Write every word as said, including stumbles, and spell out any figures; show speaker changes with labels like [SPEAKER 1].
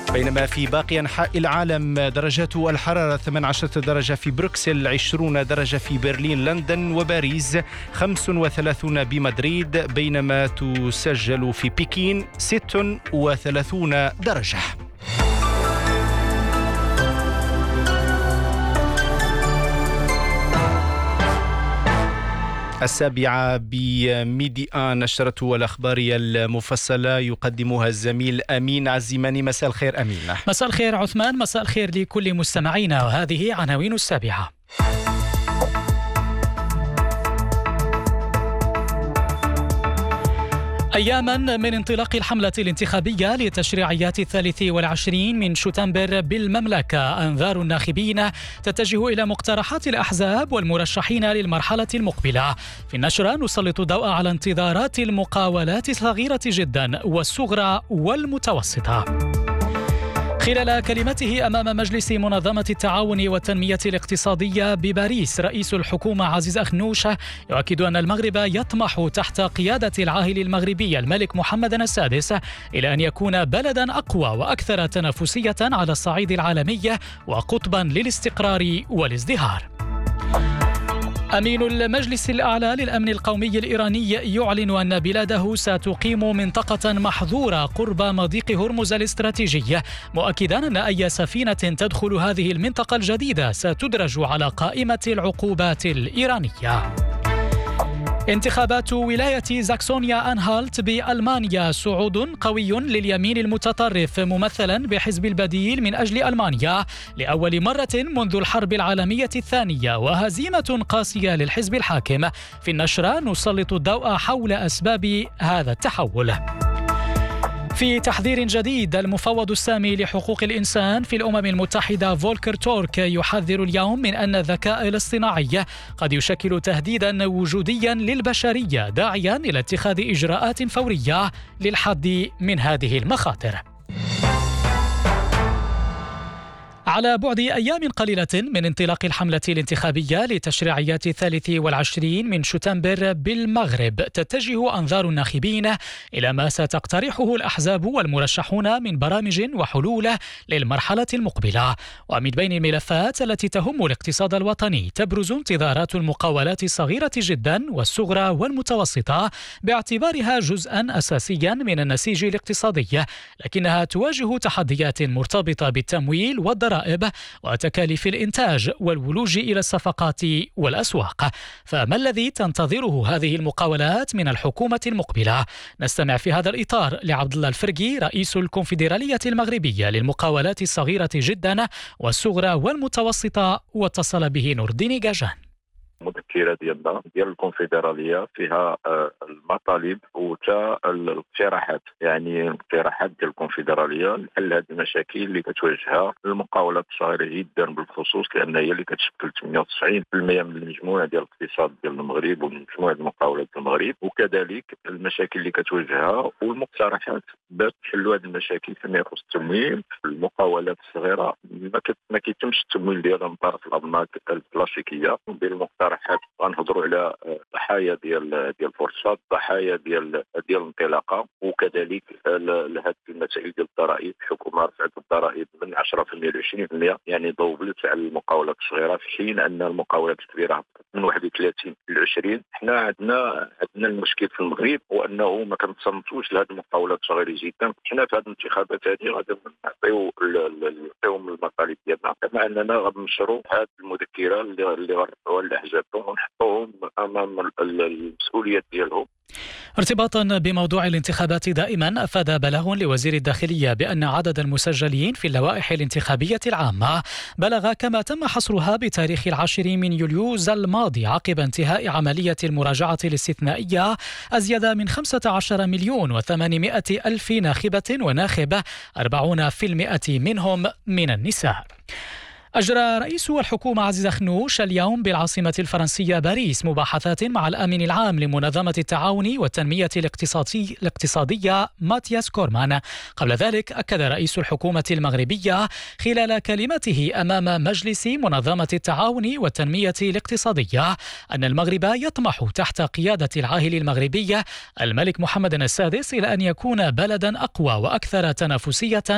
[SPEAKER 1] بينما في باقي أنحاء العالم درجات الحرارة ثمانية عشر درجة في بروكسل، عشرين درجة في برلين، لندن وباريس، خمسة وثلاثين بمدريد، بينما تسجل في بكين ستة وثلاثين درجة. السابعة بميديا نشرته الأخبارية المفصلة يقدمها الزميل أمين عزيماني. مساء الخير أمين.
[SPEAKER 2] مساء الخير عثمان، مساء الخير لكل مستمعينا، وهذه عناوين السابعة. أياما من انطلاق الحملة الانتخابية لتشريعيات الثالث والعشرين من شتنبر بالمملكة، أنظار الناخبين تتجه إلى مقترحات الأحزاب والمرشحين للمرحلة المقبلة. في النشرة نسلط الضوء على انتظارات المقاولات الصغيرة جدا والصغرى والمتوسطة. خلال كلمته أمام مجلس منظمة التعاون والتنمية الاقتصادية بباريس، رئيس الحكومة عزيز أخنوش يؤكد أن المغرب يطمح تحت قيادة العاهل المغربي الملك محمد السادس إلى أن يكون بلدا أقوى وأكثر تنافسية على الصعيد العالمي وقطبا للاستقرار والازدهار. أمين المجلس الأعلى للأمن القومي الإيراني يعلن أن بلاده ستقيم منطقة محظورة قرب مضيق هرمز الاستراتيجي، مؤكدا أن أي سفينة تدخل هذه المنطقة الجديدة ستدرج على قائمة العقوبات الإيرانية. انتخابات ولاية زاكسونيا أنهالت بألمانيا، صعود قوي لليمين المتطرف ممثلا بحزب البديل من أجل ألمانيا لأول مرة منذ الحرب العالمية الثانية، وهزيمة قاسية للحزب الحاكم. في النشرة نسلط الضوء حول أسباب هذا التحول. في تحذير جديد، المفوض السامي لحقوق الإنسان في الأمم المتحدة فولكر تورك يحذر اليوم من أن الذكاء الاصطناعي قد يشكل تهديدا وجوديا للبشرية، داعيا إلى اتخاذ إجراءات فورية للحد من هذه المخاطر. على بعد أيام قليلة من انطلاق الحملة الانتخابية لتشريعيات الثالث والعشرين من شتنبر بالمغرب، تتجه أنظار الناخبين إلى ما ستقترحه الأحزاب والمرشحون من برامج وحلول للمرحلة المقبلة. ومن بين الملفات التي تهم الاقتصاد الوطني تبرز انتظارات المقاولات الصغيرة جدا والصغرى والمتوسطة باعتبارها جزءا أساسيا من النسيج الاقتصادي، لكنها تواجه تحديات مرتبطة بالتمويل والضرائب وتكاليف الإنتاج والولوج إلى الصفقات والأسواق. فما الذي تنتظره هذه المقاولات من الحكومة المقبلة؟ نستمع في هذا الإطار لعبد الله الفرقي، رئيس الكونفدرالية المغربية للمقاولات الصغيرة جدا والصغرى والمتوسطة، واتصل به نور الدين جاجان.
[SPEAKER 3] مذكرة ديالنا ديال الكونفدرالية فيها المطالب وتا الاقتراحات، يعني الاقتراحات ديال الكونفدرالية لحل هذه المشاكل اللي كتواجهها المقاولات الصغيرة جدا بالخصوص، لأن هي اللي كتشكل ثمانية وتسعين بالمئة من المجموع ديال الاقتصاد ديال المغرب ومن مجموعة المقاولات المغرب، وكذلك المشاكل اللي كتواجهها والمقترحات باش تحلوا هذه المشاكل فيما يخص التمويل. المقاولات الصغيرة ما كيتمش التمويل ديالها من طرف الأنماط الكلاسيكية. بالمقترحات غنهضروا على ضحايا ديال ديال الفرصات، ضحايا ديال ديال الانطلاقه، وكذلك لهذه المسائل ديال الضرائب. الحكومه رفعت الضرائب من عشرة بالمئة ل عشرين بالمئة، يعني ضوبلت على المقاولات الصغيره، في حين ان المقاولات الكبيره من واحد وثلاثين ل عشرين. حنا عندنا عندنا المشكل في المغرب هو انه ما كنتصنتوش لهذه المقاولات الصغيره جدا. حنا في هذه الانتخابات هذه غادي نعطيو نعطيوهم المطالب ديالنا، كما اننا غننشروا هذه المذكره اللي اللي غنعطيوها للاحزاب ونحطوهم امام المسؤوليات ديالهم.
[SPEAKER 2] ارتباطا بموضوع الانتخابات دائما، أفاد بلاغ لوزير الداخلية بأن عدد المسجلين في اللوائح الانتخابية العامة بلغ كما تم حصرها بتاريخ العاشر من يوليوز الماضي عقب انتهاء عملية المراجعة الاستثنائية أزيد من خمسة عشر مليون وثمانمائة ألف ناخبة وناخب، أربعين بالمئة منهم من النساء. أجرى رئيس الحكومة عزيز أخنوش اليوم بالعاصمة الفرنسية باريس مباحثات مع الأمين العام لمنظمة التعاون والتنمية الاقتصادي الاقتصادية ماتياس كورمان. قبل ذلك أكد رئيس الحكومة المغربية خلال كلمته أمام مجلس منظمة التعاون والتنمية الاقتصادية أن المغرب يطمح تحت قيادة العاهل المغربي الملك محمد السادس إلى أن يكون بلدا أقوى وأكثر تنافسية